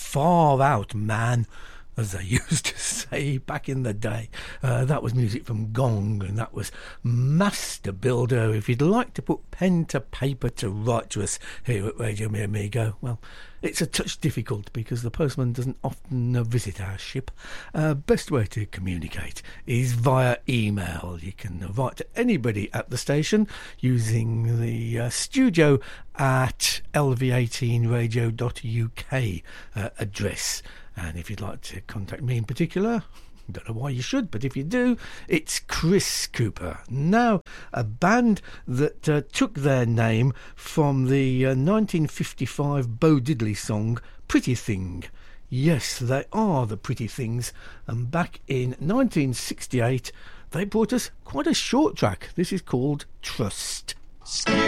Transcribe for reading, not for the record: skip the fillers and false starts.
far out, man, as they used to say back in the day. That was music from Gong, and that was Master Builder. If you'd like to put pen to paper to write to us here at Radio Mi Amigo, well, it's a touch difficult because the postman doesn't often visit our ship. Best way to communicate is via email. You can write to anybody at the station using the studio at lv18radio.uk address. And if you'd like to contact me in particular, don't know why you should, but if you do, it's Chris Cooper. Now, a band that took their name from the 1955 Bo Diddley song, Pretty Thing. Yes, they are the Pretty Things. And back in 1968, they brought us quite a short track. This is called Trust.